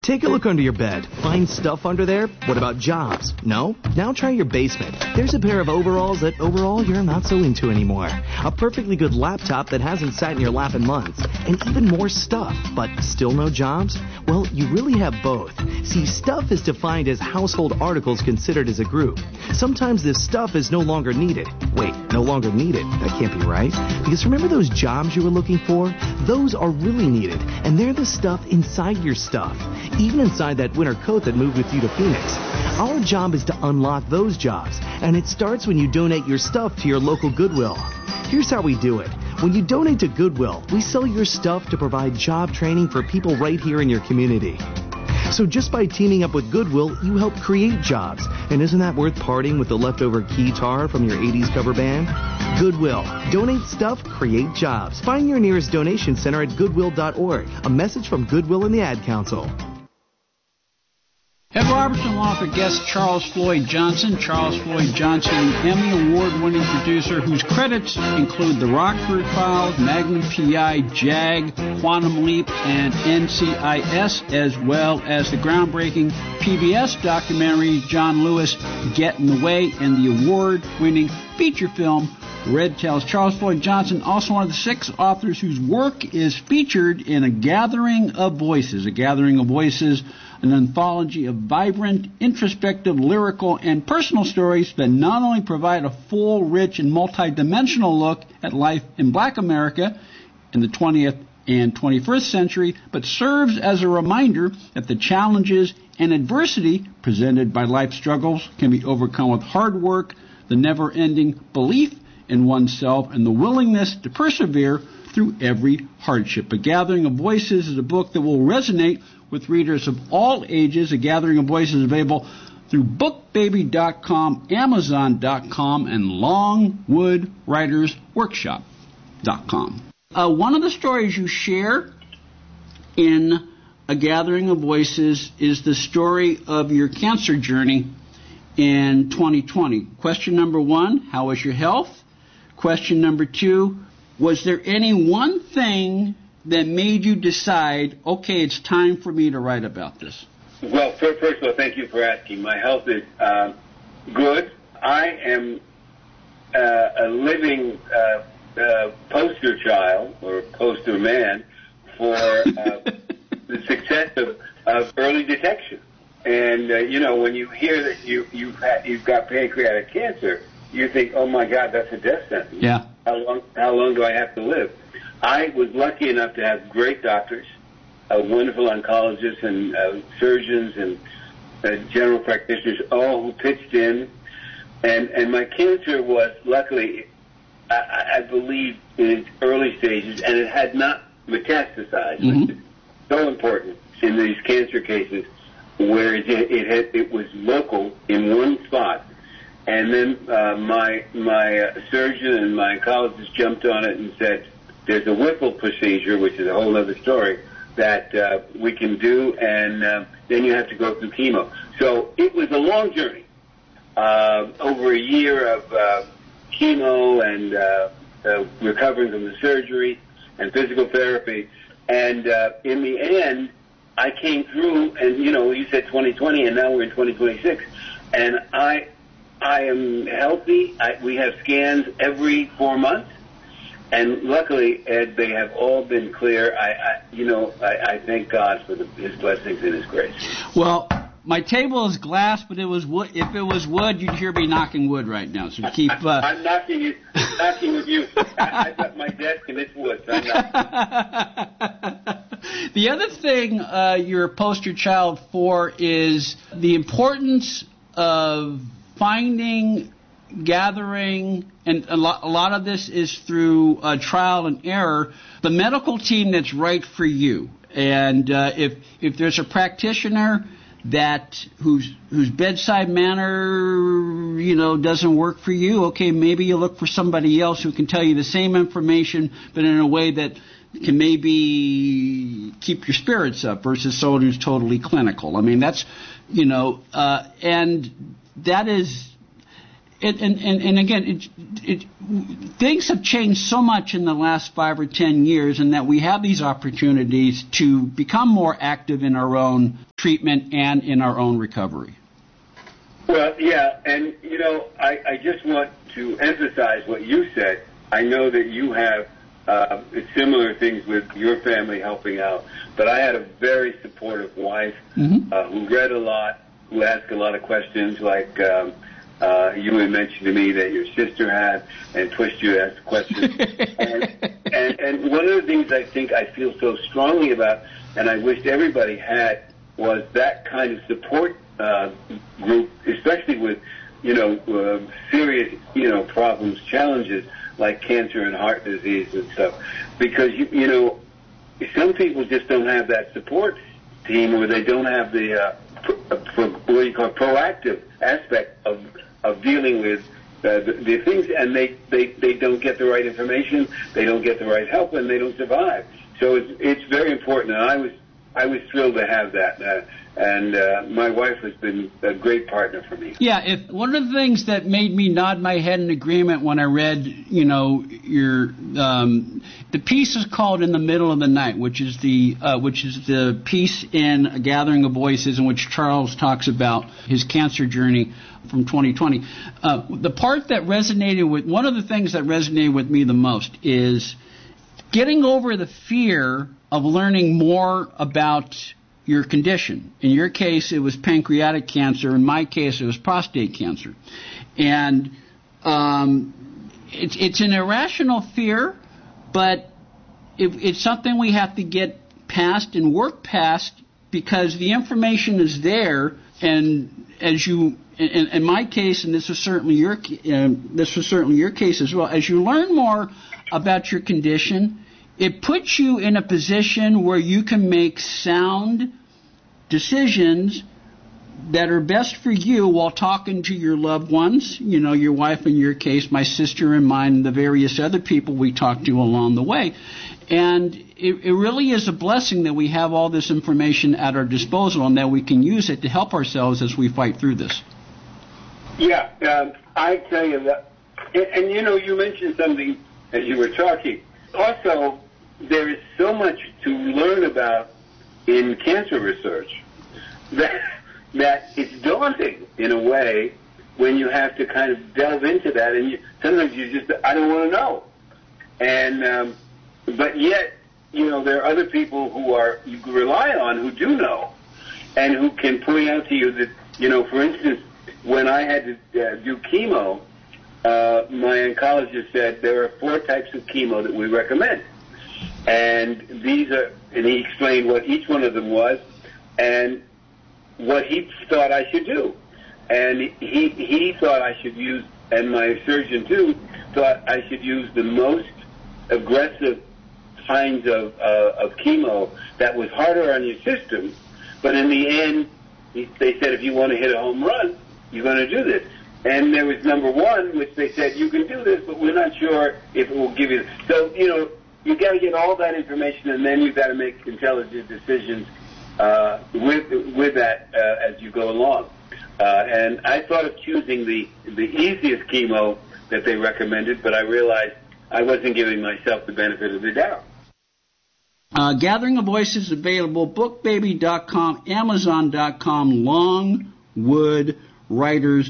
Take a look under your bed. Find stuff under there? What about jobs? No? Now try your basement. There's a pair of overalls that overall you're not so into anymore. A perfectly good laptop that hasn't sat in your lap in months. And even more stuff, but still no jobs? Well, you really have both. See, stuff is defined as household articles considered as a group. Sometimes this stuff is no longer needed. Wait, no longer needed? That can't be right. Because remember those jobs you were looking for? Those are really needed, and they're the stuff inside your stuff. Even inside that winter coat that moved with you to Phoenix. Our job is to unlock those jobs, and it starts when you donate your stuff to your local Goodwill. Here's how we do it. When you donate to Goodwill, we sell your stuff to provide job training for people right here in your community. So just by teaming up with Goodwill, you help create jobs. And isn't that worth parting with the leftover guitar from your 80s cover band? Goodwill. Donate stuff, create jobs. Find your nearest donation center at goodwill.org. A message from Goodwill and the Ad Council. Ed Robertson along with guest Charles Floyd Johnson. Charles Floyd Johnson, an Emmy Award-winning producer whose credits include The Rockford Files, Magnum P.I., JAG, Quantum Leap, and NCIS, as well as the groundbreaking PBS documentary John Lewis, Get in the Way, and the award-winning feature film Red Tails. Charles Floyd Johnson, also one of the 6 authors whose work is featured in A Gathering of Voices. A Gathering of Voices, an anthology of vibrant, introspective, lyrical, and personal stories that not only provide a full, rich, and multidimensional look at life in Black America in the 20th and 21st century, but serves as a reminder that the challenges and adversity presented by life struggles can be overcome with hard work, the never-ending belief in oneself, and the willingness to persevere through every hardship. A Gathering of Voices is a book that will resonate with readers of all ages. A Gathering of Voices is available through BookBaby.com, Amazon.com, and LongwoodWritersWorkshop.com. One of the stories you share in A Gathering of Voices is the story of your cancer journey in 2020. Question number 1, how was your health? Question number 2, was there any one thing that made you decide, okay, it's time for me to write about this? Well, first of all, thank you for asking. My health is good. I am a living poster child or poster man for the success of early detection. And, when you hear that you've got pancreatic cancer, you think, oh, my God, that's a death sentence. Yeah. How long do I have to live? I was lucky enough to have great doctors, wonderful oncologists and surgeons and general practitioners, all who pitched in. And my cancer was, luckily, I believe, in its early stages, and it had not metastasized, which is so important in these cancer cases, where it was local in one spot. And then my surgeon and my oncologist jumped on it and said, there's a Whipple procedure, which is a whole other story, that we can do, and then you have to go through chemo. So it was a long journey, over a year of chemo and recovering from the surgery and physical therapy. And in the end, I came through, and, you said 2020, and now we're in 2026, and I am healthy. We have scans every 4 months. And luckily, Ed, they have all been clear. I thank God for His blessings and His grace. Well, my table is glass, but it was wood. If it was wood, you'd hear me knocking wood right now. So keep. I'm knocking with you. I've got my desk and it's wood. So I'm not. The other thing you're a poster child for is the importance of finding, gathering, and a lot of this is through trial and error, the medical team that's right for you. And if there's a practitioner whose bedside manner, doesn't work for you, okay, maybe you look for somebody else who can tell you the same information, but in a way that can maybe keep your spirits up versus someone who's totally clinical. I mean, that's, and that is, And again, things have changed so much in the last 5 or 10 years, and that we have these opportunities to become more active in our own treatment and in our own recovery. Well, yeah, and, I just want to emphasize what you said. I know that you have similar things with your family helping out, but I had a very supportive wife who read a lot, who asked a lot of questions, like you had mentioned to me that your sister had, and pushed you to ask questions. and one of the things I feel so strongly about, and I wished everybody had, was that kind of support group, especially with, serious, problems, challenges like cancer and heart disease and stuff. Because, some people just don't have that support team, or they don't have the, what you call proactive aspect of dealing with the things, and they don't get the right information, they don't get the right help, and they don't survive. So it's very important, and I was thrilled to have that. And my wife has been a great partner for me. Yeah, one of the things that made me nod my head in agreement when I read, your the piece is called "In the Middle of the Night," which is the piece in A Gathering of Voices, in which Charles talks about his cancer journey from 2020. The part that one of the things that resonated with me the most is getting over the fear of learning more about your condition. In your case, it was pancreatic cancer. In my case, it was prostate cancer. And it's an irrational fear, but it's something we have to get past and work past, because the information is there. And as you, in my case, and this was certainly your case as well, as you learn more about your condition, it puts you in a position where you can make sound decisions that are best for you while talking to your loved ones, your wife in your case, my sister and mine, and the various other people we talked to along the way. And it really is a blessing that we have all this information at our disposal, and that we can use it to help ourselves as we fight through this. Yeah, I tell you that. And you mentioned something as you were talking. Also, there is so much to learn about in cancer research that it's daunting in a way when you have to kind of delve into that, and sometimes you just, I don't want to know. And but yet, there are other people you can rely on who do know, and who can point out to you that, for instance, when I had to do chemo, my oncologist said there are 4 types of chemo that we recommend. And and he explained what each one of them was and what he thought I should do. And he thought I should use, and my surgeon too, thought I should use the most aggressive kinds of chemo that was harder on your system. But in the end, they said, if you want to hit a home run, you're going to do this. And there was number 1, which they said, you can do this, but we're not sure if it will give you. So, you got to get all that information, and then you've got to make intelligent decisions with that as you go along. And I thought of choosing the easiest chemo that they recommended, but I realized I wasn't giving myself the benefit of the doubt. Gathering of Voices available, bookbaby.com, amazon.com, Longwood Writers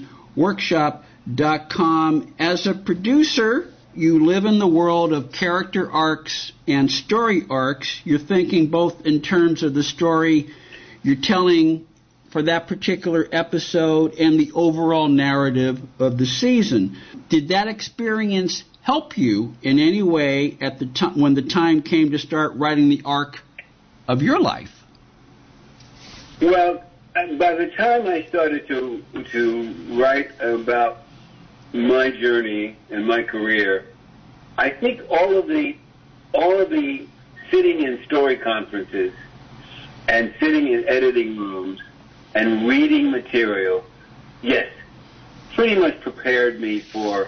Workshop.com. As a producer, you live in the world of character arcs and story arcs. You're thinking both in terms of the story you're telling for that particular episode and the overall narrative of the season. Did that experience help you in any way at the time when the time came to start writing the arc of your life? Well, by the time I started to write about my journey and my career, I think all of the sitting in story conferences and sitting in editing rooms and reading material, yes, pretty much prepared me for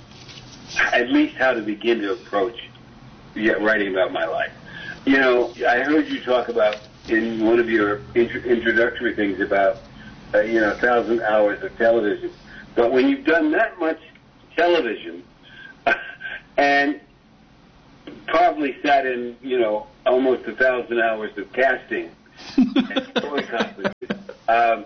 at least how to begin to approach writing about my life. I heard you talk about in one of your introductory things about 1,000 hours of television. But when you've done that much television and probably sat in, almost 1,000 hours of casting and story conferences,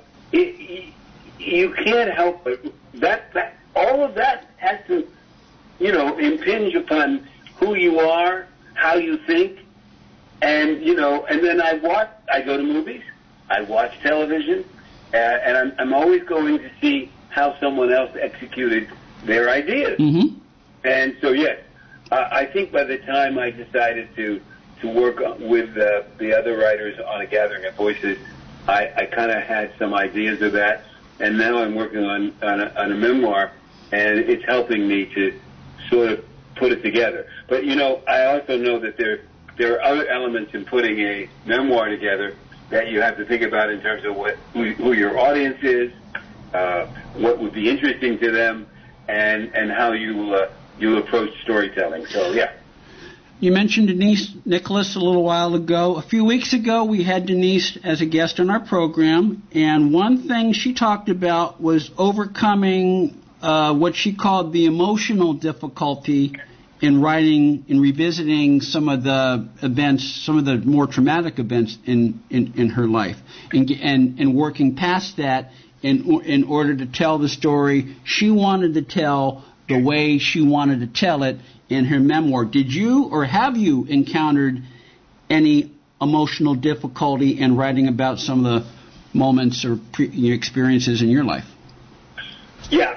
you can't help but that all of that has to, impinge upon who you are, how you think, and then I go to movies, I watch television, and I'm always going to see how someone else executed their ideas. Mm-hmm. And so, yes, I think by the time I decided to work with the other writers on A Gathering of Voices, I kind of had some ideas of that, and now I'm working on a memoir, and it's helping me to sort of put it together. But, I also know that there are other elements in putting a memoir together that you have to think about in terms of who your audience is, what would be interesting to them, and how you approach storytelling. So, yeah. You mentioned Denise Nicholas a little while ago. A few weeks ago, we had Denise as a guest on our program, and one thing she talked about was overcoming what she called the emotional difficulty in writing, in revisiting some of the events, some of the more traumatic events in her life, and working past that in order to tell the story she wanted to tell the way she wanted to tell it in her memoir. Did you or have you encountered any emotional difficulty in writing about some of the moments or experiences in your life? Yeah,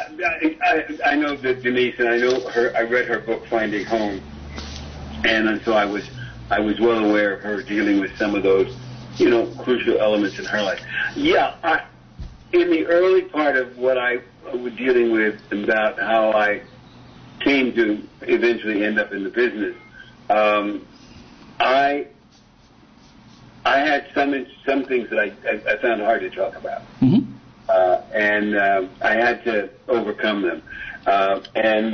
I know that Denise, and I know her. I read her book Finding Home, and so I was well aware of her dealing with some of those, crucial elements in her life. Yeah, in the early part of what I was dealing with about how I came to eventually end up in the business, I had some things that I found hard to talk about. Mm-hmm. And I had to overcome them, and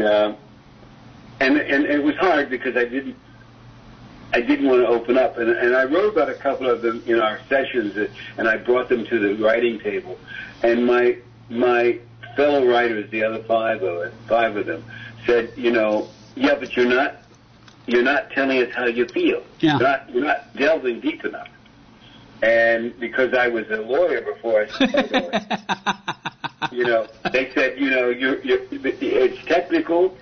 it was hard because I didn't want to open up, and I wrote about a couple of them in our sessions, and I brought them to the writing table, and my fellow writers, the other five of them, said, yeah, but you're not telling us how you feel. Yeah. You're not delving deep enough. And because I was a lawyer before I started, they said, it's technical,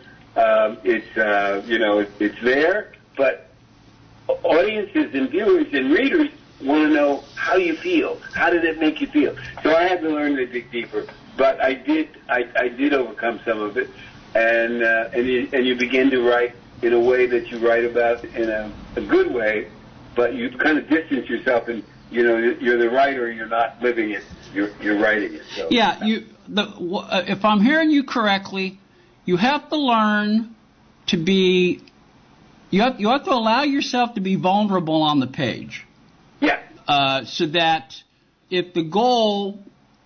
it's there, but audiences and viewers and readers want to know how you feel. How did it make you feel? So I had to learn to dig deeper, but I did overcome some of it, and you begin to write in a way that you write about in a good way, but you kind of distance yourself and. You're the writer. You're not living it. You're writing it. So. Yeah. If I'm hearing you correctly, you have to learn to be. You have to allow yourself to be vulnerable on the page. Yeah. So that if the goal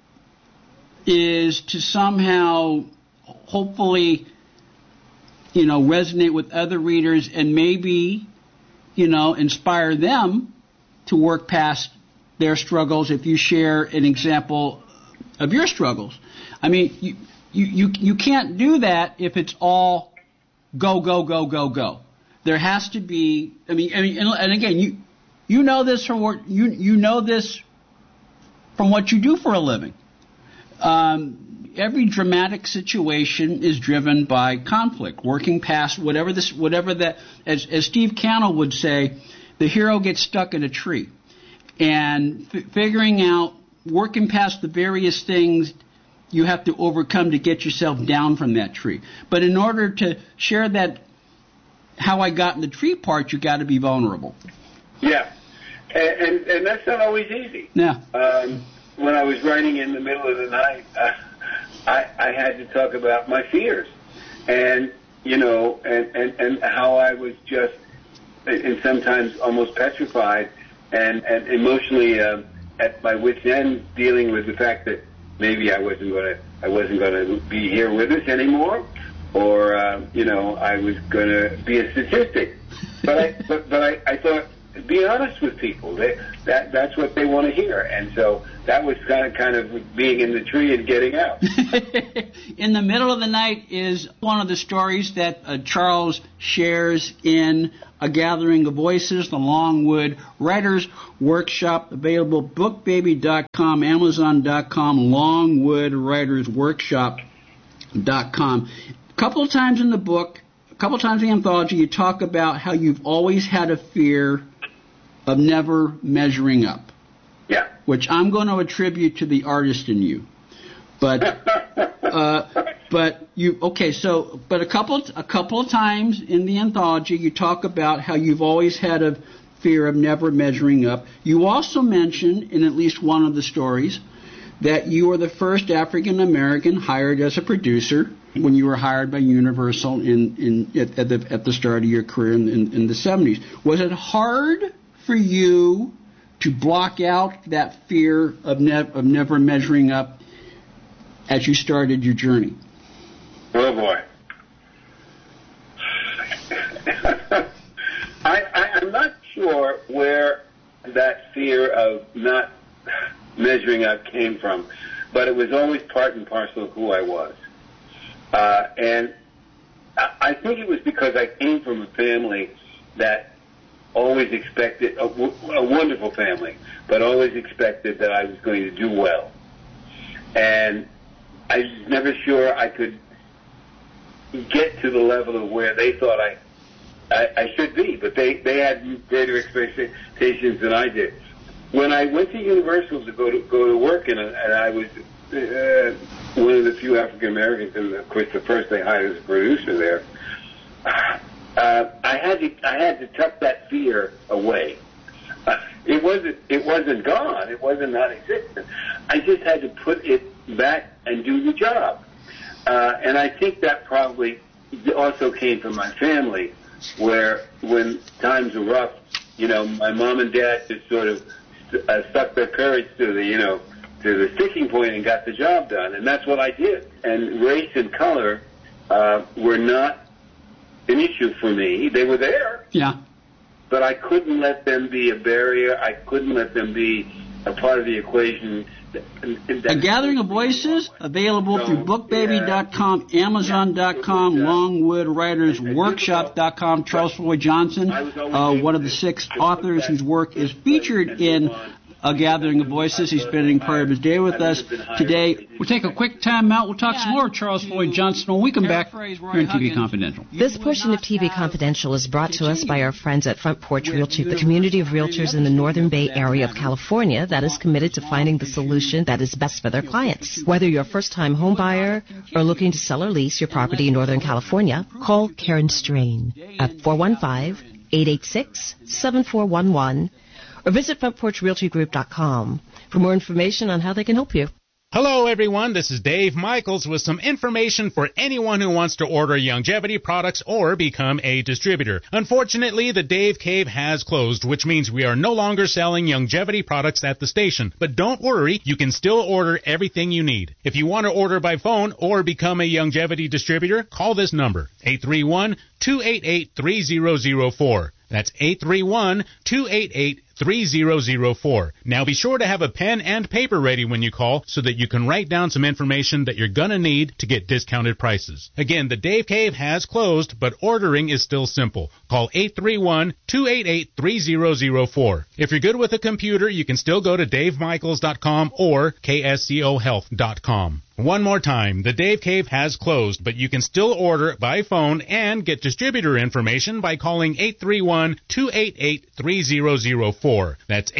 is to somehow, hopefully, resonate with other readers and maybe, inspire them to work past their struggles, if you share an example of your struggles. I mean, you can't do that if it's all go, go, go, go, go. There has to be, and again, you know this from what you know this from what you do for a living. Every dramatic situation is driven by conflict, working past whatever that, as Steve Cannell would say, the hero gets stuck in a tree. And figuring out, working past the various things you have to overcome to get yourself down from that tree. But in order to share that, how I got in the tree part, you got to be vulnerable. Yeah, and that's not always easy. Yeah. When I was writing in the middle of the night, I had to talk about my fears, and and how I was just, and sometimes almost petrified. And emotionally at my wit's end, dealing with the fact that maybe I wasn't going to be here with us anymore, or I was going to be a statistic. But I thought, be honest with people. That's what they want to hear. And so that was kind of being in the tree and getting out. In the Middle of the Night is one of the stories that Charles shares in A Gathering of Voices, the Longwood Writers Workshop, available bookbaby.com, amazon.com, longwoodwritersworkshop.com. A couple of times in the book, a couple of times in the anthology, you talk about how you've always had a fear of never measuring up. Yeah. Which I'm going to attribute to the artist in you. But a couple of times in the anthology you talk about how you've always had a fear of never measuring up. You also mention in at least one of the stories that you were the first African American hired as a producer when you were hired by Universal at the start of your career in the 70s. Was it hard for you to block out that fear of never measuring up as you started your journey? Oh, boy. I'm not sure where that fear of not measuring up came from, but it was always part and parcel of who I was. And I think it was because I came from a family that always expected, a wonderful family, but always expected that I was going to do well. And I was never sure I could get to the level of where they thought I should be, but they had greater expectations than I did. When I went to Universal to go to work, and I was one of the few African Americans, and of course the first they hired as a producer there, I had to tuck that fear away. It wasn't gone. It wasn't non-existent. I just had to put it back and do the job. And I think that probably also came from my family, where when times were rough, my mom and dad just sort of stuck their courage to the sticking point and got the job done. And that's what I did. And race and color were not an issue for me. They were there. Yeah. But I couldn't let them be a barrier. I couldn't let them be a part of the equation. A Gathering of Voices, available through bookbaby.com, amazon.com, longwoodwritersworkshop.com. Charles Floyd Johnson, one of the 6 authors whose work is featured in A Gathering of Voices. He's spending part of his day with us today. We'll take a quick time out. We'll talk some more Charles Floyd Johnson when we come back here in TV Confidential. This portion of TV Confidential is brought to us by our friends at Front Porch Realty, the community of realtors in the Northern Bay area of California that is committed to finding the solution that is best for their clients. Whether you're a first-time home buyer or looking to sell or lease your property in Northern California, call Karen Strain at 415-886-7411 or visit frontporchrealtygroup.com for more information on how they can help you. Hello, everyone. This is Dave Michaels with some information for anyone who wants to order Youngevity products or become a distributor. Unfortunately, the Dave Cave has closed, which means we are no longer selling Youngevity products at the station. But don't worry, you can still order everything you need. If you want to order by phone or become a Youngevity distributor, call this number, 831-288-3004. That's 831-288-3004. Now be sure to have a pen and paper ready when you call so that you can write down some information that you're going to need to get discounted prices. Again, the Dave Cave has closed, but ordering is still simple. Call 831-288-3004. If you're good with a computer, you can still go to davemichaels.com or kscohealth.com. One more time, the Dave Cave has closed, but you can still order by phone and get distributor information by calling 831-288-3004. That's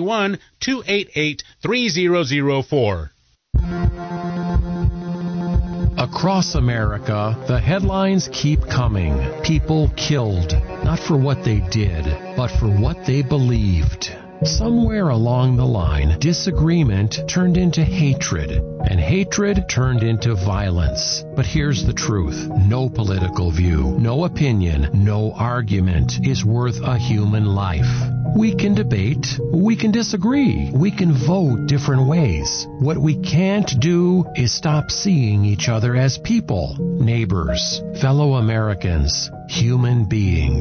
831-288-3004. Across America, the headlines keep coming. People killed, not for what they did, but for what they believed. Somewhere along the line, disagreement turned into hatred, and hatred turned into violence. But here's the truth. No political view, no opinion, no argument is worth a human life. We can debate, we can disagree, we can vote different ways. What we can't do is stop seeing each other as people, neighbors, fellow Americans, human beings.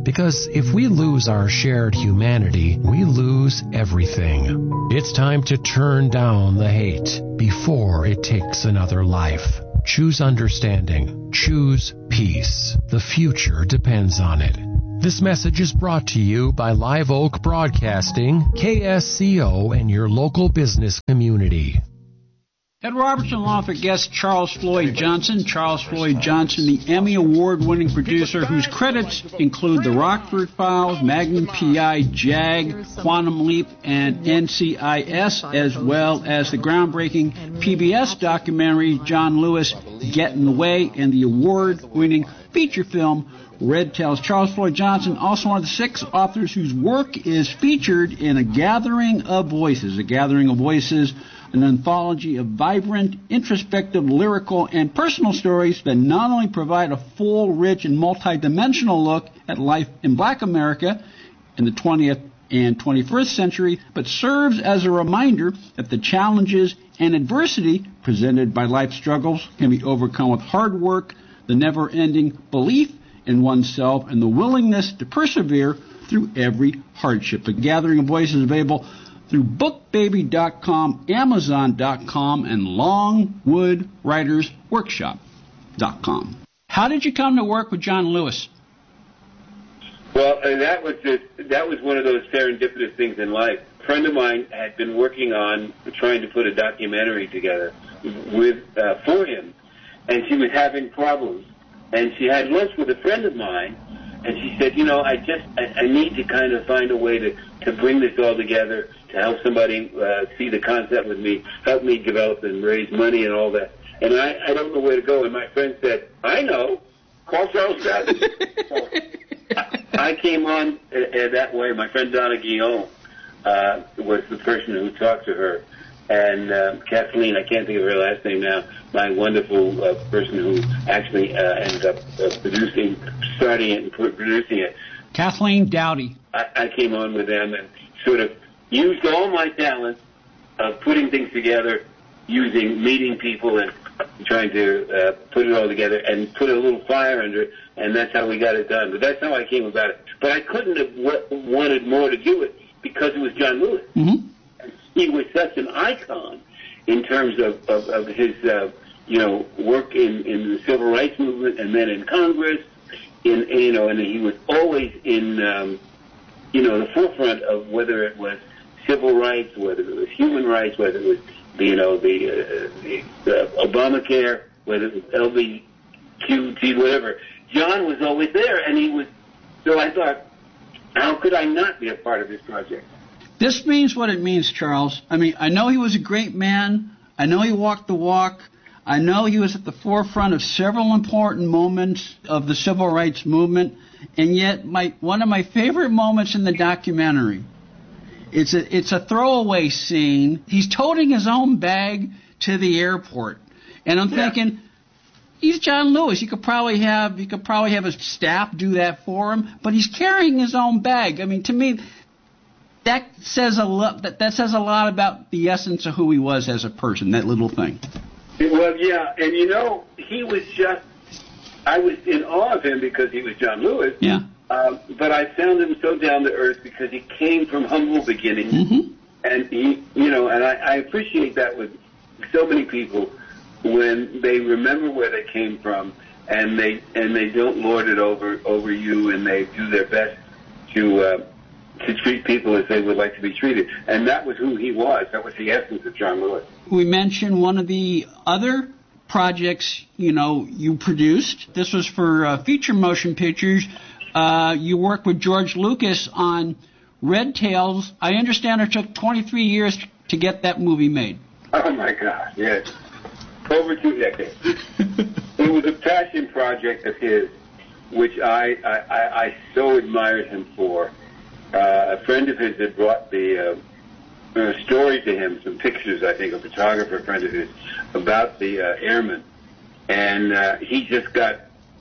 Because if we lose our shared humanity, we lose everything. It's time to turn down the hate before it takes another life. Choose understanding. Choose peace. The future depends on it. This message is brought to you by Live Oak Broadcasting, KSCO, and your local business community. Ed Robertson along with guest Charles Floyd Johnson. Charles Floyd Johnson, the Emmy Award-winning producer whose credits include The Rockford Files, Magnum P.I., JAG, Quantum Leap, and NCIS, as well as the groundbreaking PBS documentary John Lewis, Get in the Way, and the award-winning feature film Red Tails. Charles Floyd Johnson, also one of the 6 authors whose work is featured in A Gathering of Voices. A Gathering of Voices, an anthology of vibrant, introspective, lyrical, and personal stories that not only provide a full, rich, and multidimensional look at life in Black America in the 20th and 21st century, but serves as a reminder that the challenges and adversity presented by life struggles can be overcome with hard work, the never-ending belief in oneself, and the willingness to persevere through every hardship. A Gathering of Voices is available through BookBaby.com, Amazon.com, and LongwoodWritersWorkshop.com. How did you come to work with John Lewis? Well, that was one of those serendipitous things in life. A friend of mine had been working on trying to put a documentary together for him, and she was having problems. And she had lunch with a friend of mine, and she said, you know, I need to kind of find a way to bring this all together, to help somebody see the concept with me, help me develop and raise money and all that. And I don't know where to go. And my friend said, I know, call Charles Stratton. So I came on that way. My friend Donna Guillaume was the person who talked to her. And Kathleen, I can't think of her last name now, my wonderful person who actually ended up starting it and producing it. Kathleen Dowdy. I came on with them and sort of used all my talents of putting things together, meeting people and trying to put it all together and put a little fire under it, and that's how we got it done. But that's how I came about it. But I couldn't have wanted more to do it because it was John Lewis. Mm-hmm. He was such an icon in terms of his, work in the civil rights movement and then in Congress, and he was always in, the forefront of whether it was civil rights, whether it was human rights, whether it was, the Obamacare, whether it was LGBTQ, whatever. John was always there, and so I thought, how could I not be a part of this project? This means what it means, Charles. I mean, I know he was a great man. I know he walked the walk. I know he was at the forefront of several important moments of the civil rights movement. And yet, one of my favorite moments in the documentary, it's a throwaway scene. He's toting his own bag to the airport, and I'm thinking, he's John Lewis. He could probably have his staff do that for him, but he's carrying his own bag. I mean, to me, that says a lot. That says a lot about the essence of who he was as a person. That little thing. Well, yeah, and he was I was in awe of him because he was John Lewis. Yeah. But I found him so down to earth because he came from humble beginnings, mm-hmm. and and I appreciate that with so many people when they remember where they came from and they don't lord it over you, and they do their best to treat people as they would like to be treated. And that was who he was. That was the essence of John Lewis. We mentioned one of the other projects, you produced. This was for feature motion pictures. You worked with George Lucas on Red Tails. I understand it took 23 years to get that movie made. Oh, my God, yes. Over 2 decades. It was a passion project of his, which I so admired him for. A friend of his had brought the story to him, some pictures, I think, a photographer friend of his, about the airmen. And he just got,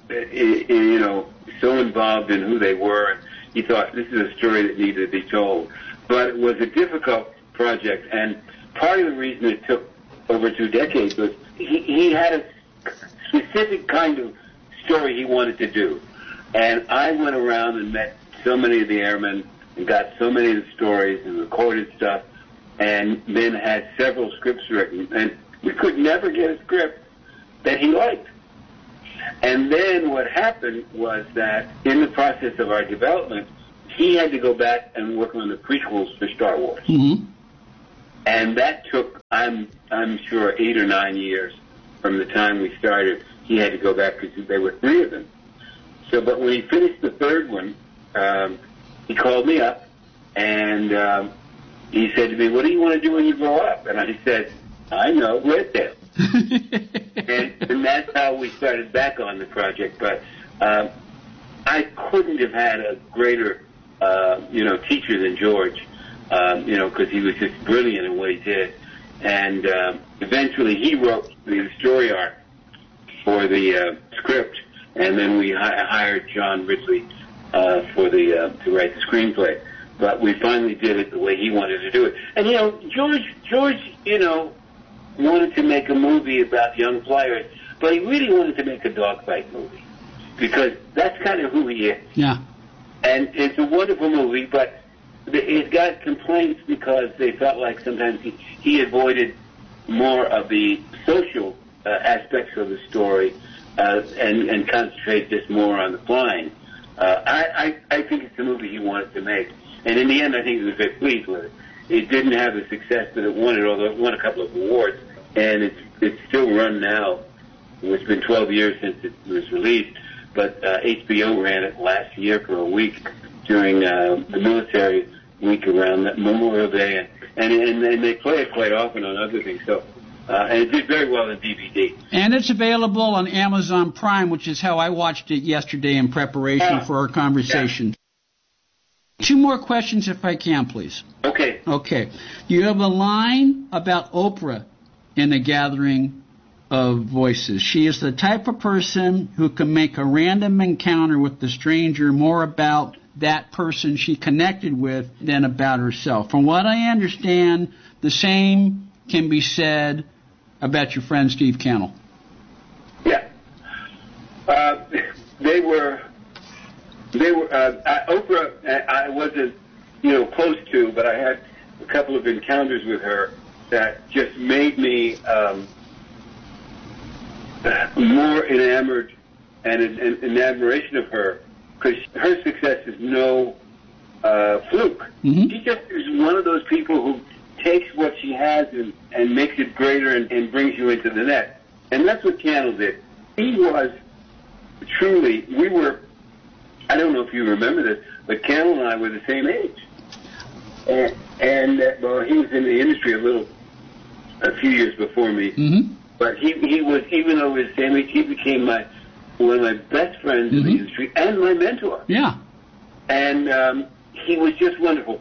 so involved in who they were. And he thought, this is a story that needed to be told. But it was a difficult project. And part of the reason it took over 2 decades was he had a specific kind of story he wanted to do. And I went around and met so many of the airmen and got so many of the stories and recorded stuff, and then had several scripts written. And we could never get a script that he liked. And then what happened was that in the process of our development, he had to go back and work on the prequels for Star Wars. Mm-hmm. And that took, I'm sure, 8 or 9 years from the time we started. He had to go back because there were 3 of them. So, but when he finished the 3rd one, he called me up and he said to me, "What do you want to do when you grow up?" And I said, "I know, Red Tail." and that's how we started back on the project. But I couldn't have had a greater, teacher than George, because he was just brilliant in what he did. And eventually he wrote the story arc for the script, and then we hired John Ridley to write the screenplay. But we finally did it the way he wanted to do it. And, George, wanted to make a movie about young flyers, but he really wanted to make a dogfight movie because that's kind of who he is. Yeah. And it's a wonderful movie, but it got complaints because they felt like sometimes he avoided more of the social aspects of the story and concentrated just more on the flying. I think it's the movie he wanted to make. And in the end, I think he was very pleased with it. It didn't have the success that it wanted, although it won a couple of awards. And it's still run now. It's been 12 years since it was released. But HBO ran it last year for a week during the military week around Memorial Day. And they play it quite often on other things. So, and it did very well in DVD. And it's available on Amazon Prime, which is how I watched it yesterday in preparation for our conversation. Yeah. 2 more questions, if I can, please. Okay. You have a line about Oprah in The Gathering of Voices. She is the type of person who can make a random encounter with the stranger more about that person she connected with than about herself. From what I understand, the same can be said about your friend Steve Cannell. Yeah. Oprah, I wasn't, close to, but I had a couple of encounters with her that just made me more enamored and in admiration of her, because her success is no fluke. Mm-hmm. She just is one of those people who takes what she has and makes it greater and brings you into the net. And that's what Cannell did. He was truly, I don't know if you remember this, but Cannell and I were the same age. And he was in the industry a few years before me. Mm-hmm. But he was, even though he was the same age, he became one of my best friends in the industry and my mentor. Yeah. And he was just wonderful.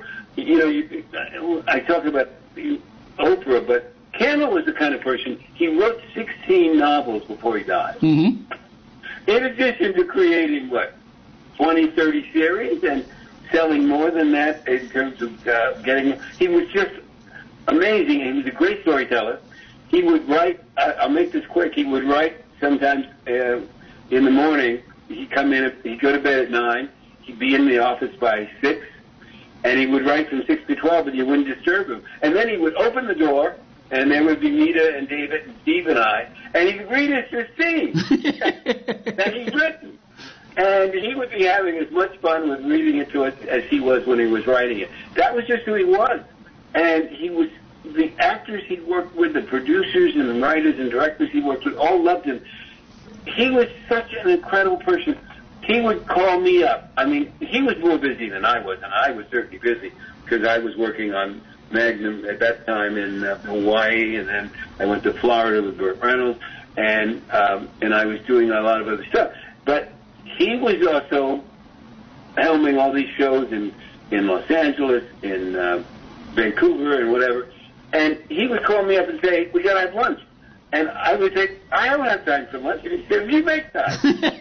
I talk about Oprah, but Cannell was the kind of person, he wrote 16 novels before he died. Mm-hmm. In addition to creating, 20, 30 series and selling more than that in terms of he was just amazing. He was a great storyteller. He would write, I'll make this quick, he would write sometimes in the morning. He'd come in, he'd go to bed at 9, he'd be in the office by 6, and he would write from 6 to 12, and you wouldn't disturb him. And then he would open the door, and there would be Nita and David and Steve and I, and he'd read us his scene that he'd written. And he would be having as much fun with reading it to us as he was when he was writing it. That was just who he was. And the actors he worked with, the producers and the writers and directors he worked with, all loved him. He was such an incredible person. He would call me up. I mean, he was more busy than I was, and I was certainly busy because I was working on Magnum at that time in Hawaii, and then I went to Florida with Burt Reynolds, and I was doing a lot of other stuff. But he was also helming all these shows in Los Angeles, in Vancouver, and whatever. And he would call me up and say, "We got to have lunch." And I would say, "I don't have time for lunch." And he said, "You make time."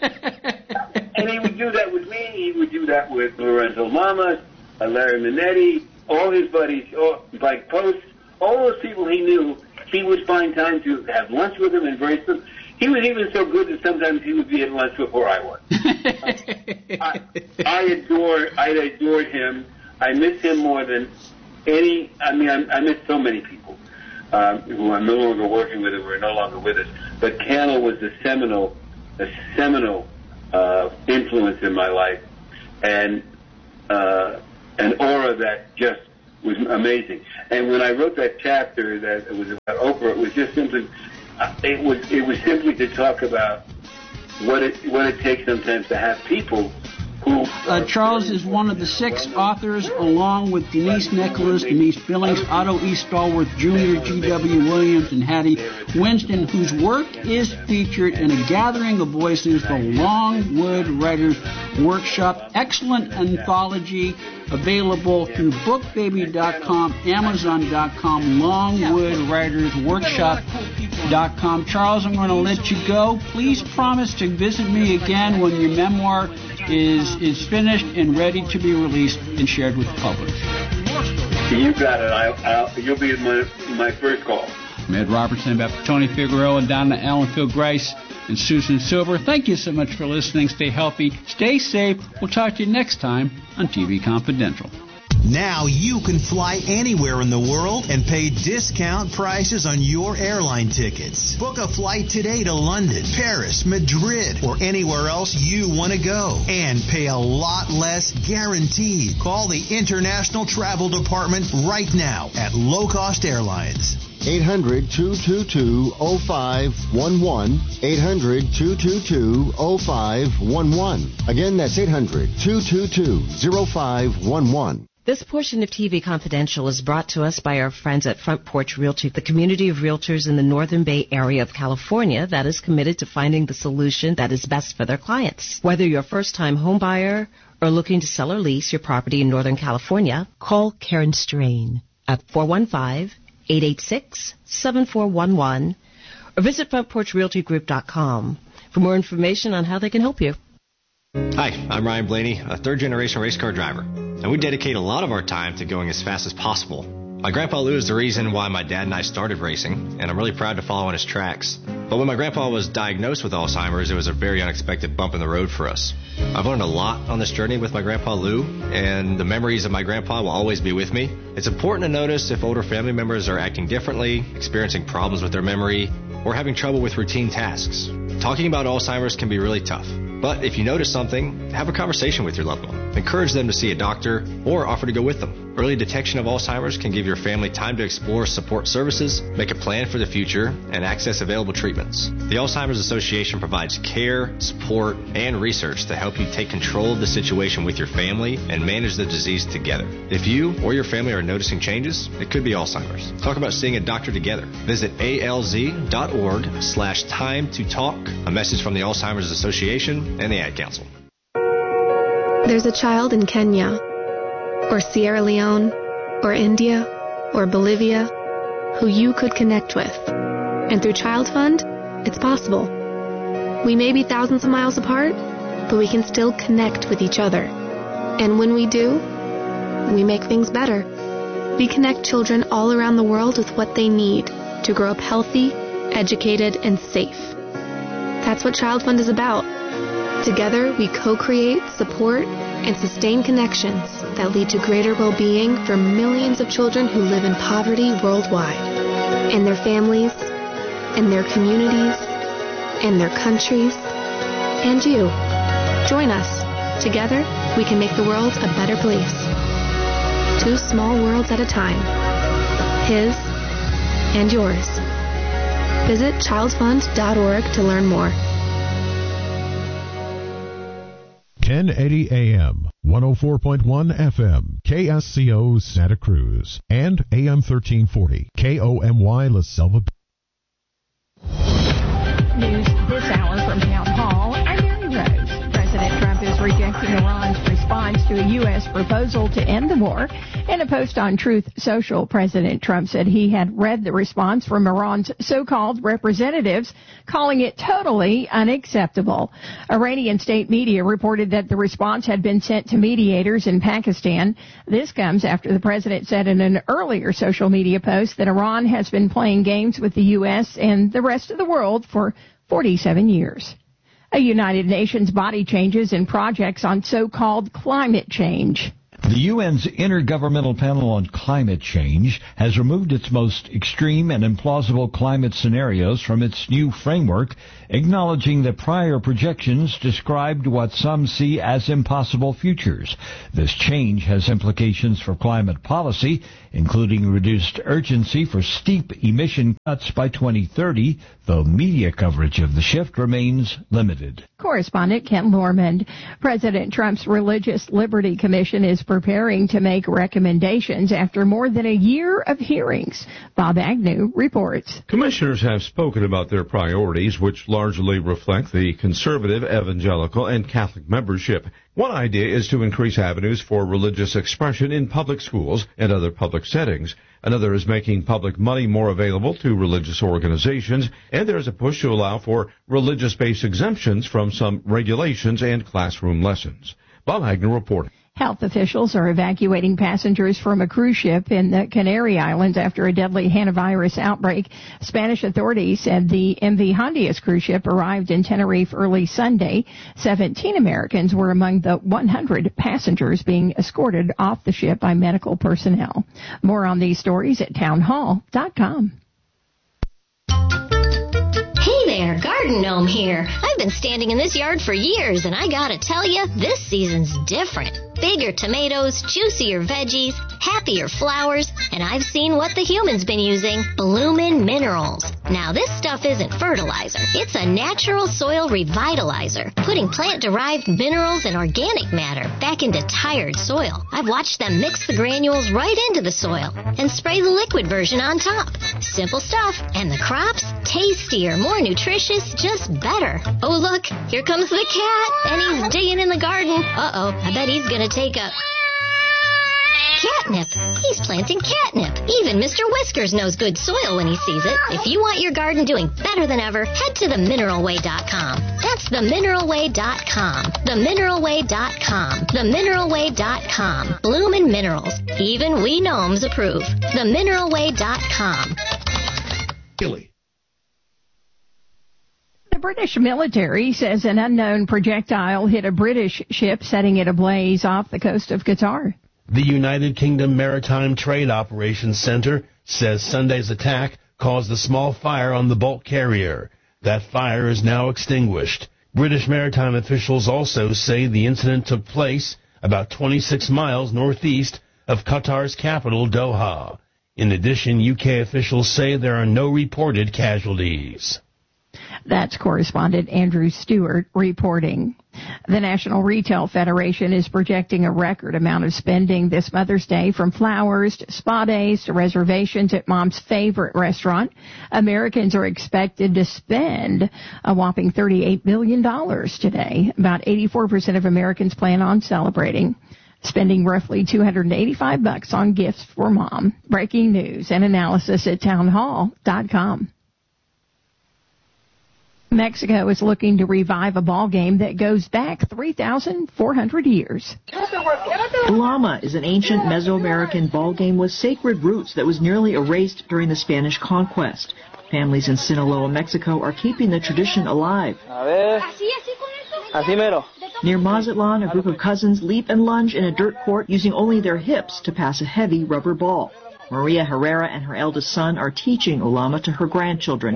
And he would do that with me. He would do that with Lorenzo Lamas, Larry Minetti, all his buddies, Mike Post, all those people he knew. He would find time to have lunch with them, embrace them. He was even so good that sometimes he would be at lunch before I was. I adored him. I miss him more than any. I mean, I miss so many people who I'm no longer working with, who are no longer with us. But Cannell was a seminal influence in my life, and an aura that just was amazing. And when I wrote that chapter that it was about Oprah, it was just simply. It was simply to talk about what it takes sometimes to have people who... Charles is one of the 6 authors, along with Denise Nicholas, Denise Billings, Otto E. Stallworth Jr., G.W. Williams, and Hattie Winston, whose work is featured in a gathering of voices, the Longwood Writers Workshop. Excellent anthology available through bookbaby.com, amazon.com, longwoodwritersworkshop.com. Charles, I'm going to let you go. Please promise to visit me again when your memoir is finished and ready to be released and shared with the public. You got it. You'll be my first call. I'm Ed Robertson, about Tony Figueroa, Donna Allen, Phil Grice, and Susan Silver. Thank you so much for listening. Stay healthy. Stay safe. We'll talk to you next time on TV Confidential. Now you can fly anywhere in the world and pay discount prices on your airline tickets. Book a flight today to London, Paris, Madrid, or anywhere else you want to go. And pay a lot less guaranteed. Call the International Travel Department right now at Low Cost Airlines. 800-222-0511. 800-222-0511. Again, that's 800-222-0511. This portion of TV Confidential is brought to us by our friends at Front Porch Realty, the community of realtors in the Northern Bay area of California that is committed to finding the solution that is best for their clients. Whether you're a first-time home buyer or looking to sell or lease your property in Northern California, call Karen Strain at 415-886-7411 or visit frontporchrealtygroup.com for more information on how they can help you. Hi, I'm Ryan Blaney, a third-generation race car driver, and we dedicate a lot of our time to going as fast as possible. My Grandpa Lou is the reason why my dad and I started racing, and I'm really proud to follow in his tracks. But when my grandpa was diagnosed with Alzheimer's, it was a very unexpected bump in the road for us. I've learned a lot on this journey with my Grandpa Lou, and the memories of my grandpa will always be with me. It's important to notice if older family members are acting differently, experiencing problems with their memory, or having trouble with routine tasks. Talking about Alzheimer's can be really tough. But if you notice something, have a conversation with your loved one. Encourage them to see a doctor or offer to go with them. Early detection of Alzheimer's can give your family time to explore support services, make a plan for the future, and access available treatments. The Alzheimer's Association provides care, support, and research to help you take control of the situation with your family and manage the disease together. If you or your family are noticing changes, it could be Alzheimer's. Talk about seeing a doctor together. Visit alz.org/time to talk. A message from the Alzheimer's Association and the Ad Council. There's a child in Kenya, or Sierra Leone, or India, or Bolivia, who you could connect with. And through Child Fund, it's possible. We may be thousands of miles apart, but we can still connect with each other. And when we do, we make things better. We connect children all around the world with what they need to grow up healthy, educated, and safe. That's what Child Fund is about. Together, we co-create, support, and sustain connections that lead to greater well-being for millions of children who live in poverty worldwide, and their families, and their communities, and their countries, and you. Join us. Together, we can make the world a better place. 2 small worlds at a time. His and yours. Visit childfund.org to learn more. 1080 AM, 104.1 FM, KSCO Santa Cruz, and AM 1340, KOMY La Selva. News this hour from Town Hall. I'm Mary Rose. President Trump is rejecting Iran's response to a U.S. proposal to end the war. In a post on Truth Social, President Trump said he had read the response from Iran's so-called representatives, calling it totally unacceptable. Iranian state media reported that the response had been sent to mediators in Pakistan. This comes after the president said in an earlier social media post that Iran has been playing games with the U.S. and the rest of the world for 47 years. A United Nations body changes in projects on so-called climate change. The UN's Intergovernmental Panel on Climate Change has removed its most extreme and implausible climate scenarios from its new framework, acknowledging that prior projections described what some see as impossible futures. This change has implications for climate policy, including reduced urgency for steep emission cuts by 2030, though media coverage of the shift remains limited. Correspondent Ken Lormand. President Trump's Religious Liberty Commission is preparing to make recommendations after more than a year of hearings. Bob Agnew reports. Commissioners have spoken about their priorities, which largely reflect the conservative, evangelical, and Catholic membership. One idea is to increase avenues for religious expression in public schools and other public settings. Another is making public money more available to religious organizations, and there's a push to allow for religious-based exemptions from some regulations and classroom lessons. Bob Agnew reporting. Health officials are evacuating passengers from a cruise ship in the Canary Islands after a deadly hantavirus outbreak. Spanish authorities said the MV Hondias cruise ship arrived in Tenerife early Sunday. 17 Americans were among the 100 passengers being escorted off the ship by medical personnel. More on these stories at townhall.com. Hey there, Garden Gnome here. I've been standing in this yard for years, and I gotta tell you, this season's different. Bigger tomatoes, juicier veggies, happier flowers, and I've seen what the human's been using, Bloomin' Minerals. Now, this stuff isn't fertilizer. It's a natural soil revitalizer, putting plant-derived minerals and organic matter back into tired soil. I've watched them mix the granules right into the soil and spray the liquid version on top. Simple stuff, and the crops, tastier, more nutritious, just better. Oh, look, here comes the cat, and he's digging in the garden. Uh-oh, I bet he's gonna take a catnip. He's planting catnip. Even Mr. Whiskers knows good soil when he sees it. If you want your garden doing better than ever, head to themineralway.com. That's themineralway.com. Themineralway.com. Themineralway.com. Bloomin' Minerals. Even we gnomes approve. Themineralway.com. The British military says an unknown projectile hit a British ship, setting it ablaze off the coast of Qatar. The United Kingdom Maritime Trade Operations Center says Sunday's attack caused a small fire on the bulk carrier. That fire is now extinguished. British maritime officials also say the incident took place about 26 miles northeast of Qatar's capital, Doha. In addition, UK officials say there are no reported casualties. That's correspondent Andrew Stewart reporting. The National Retail Federation is projecting a record amount of spending this Mother's Day, from flowers to spa days to reservations at Mom's favorite restaurant. Americans are expected to spend a whopping $38 billion today. About 84% of Americans plan on celebrating, spending roughly $285 on gifts for Mom. Breaking news and analysis at townhall.com. Mexico is looking to revive a ball game that goes back 3,400 years. Ulama is an ancient Mesoamerican ball game with sacred roots that was nearly erased during the Spanish conquest. Families in Sinaloa, Mexico are keeping the tradition alive. Near Mazatlan, a group of cousins leap and lunge in a dirt court using only their hips to pass a heavy rubber ball. Maria Herrera and her eldest son are teaching Ulama to her grandchildren.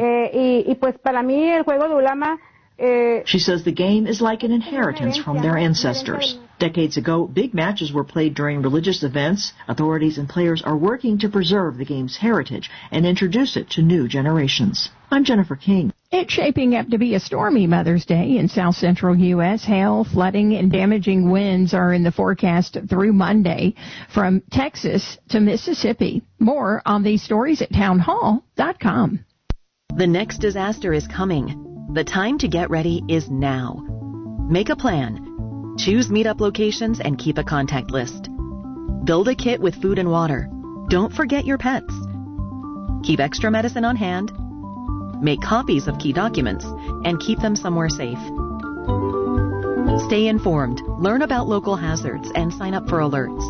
She says the game is like an inheritance from their ancestors. Decades ago, big matches were played during religious events. Authorities and players are working to preserve the game's heritage and introduce it to new generations. I'm Jennifer King. It's shaping up to be a stormy Mother's Day in south-central U.S. Hail, flooding, and damaging winds are in the forecast through Monday from Texas to Mississippi. More on these stories at townhall.com. The next disaster is coming. The time to get ready is now. Make a plan. Choose meetup locations and keep a contact list. Build a kit with food and water. Don't forget your pets. Keep extra medicine on hand. Make copies of key documents and keep them somewhere safe. Stay informed, learn about local hazards, and sign up for alerts.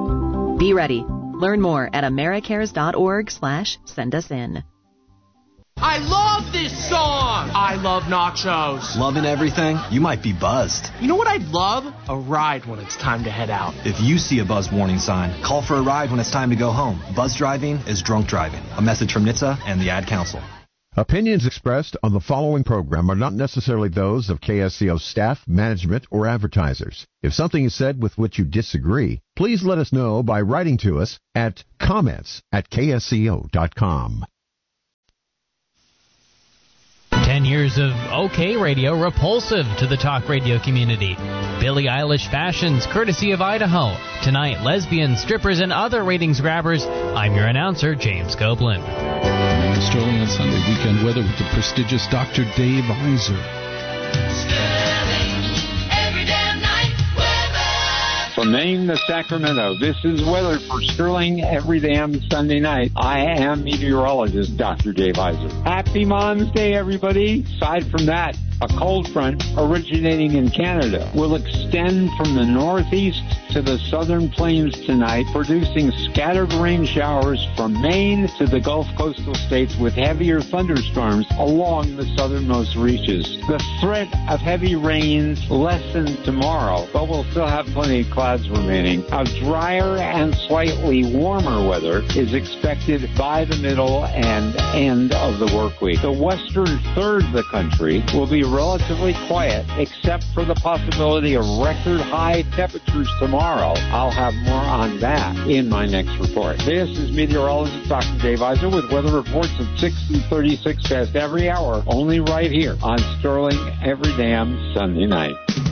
Be ready. Learn more at americares.org/sendusin. I love this song! I love nachos. Loving everything? You might be buzzed. You know what I'd love? A ride when it's time to head out. If you see a buzz warning sign, call for a ride when it's time to go home. Buzz driving is drunk driving. A message from NHTSA and the Ad Council. Opinions expressed on the following program are not necessarily those of KSCO staff, management, or advertisers. If something is said with which you disagree, please let us know by writing to us at comments@ksco.com. 10 years of OK radio repulsive to the talk radio community. Billie Eilish fashions courtesy of Idaho. Tonight, lesbians, strippers, and other ratings grabbers. I'm your announcer, James Copeland. Sterling on Sunday weekend weather with the prestigious Dr. Dave Iser. From Maine to Sacramento, this is weather for Sterling every damn Sunday night. I am meteorologist Dr. Dave Iser. Happy Mom's Day, everybody. Aside from that, a cold front originating in Canada will extend from the northeast to the southern plains tonight, producing scattered rain showers from Maine to the Gulf coastal states with heavier thunderstorms along the southernmost reaches. The threat of heavy rains lessens tomorrow, but we'll still have plenty of clouds remaining. A drier and slightly warmer weather is expected by the middle and end of the work week. The western third of the country will be relatively quiet, except for the possibility of record high temperatures tomorrow. I'll have more on that in my next report. This is meteorologist Dr. Dave Iser with weather reports at 6 and 36 past every hour, only right here on Sterling every damn Sunday night.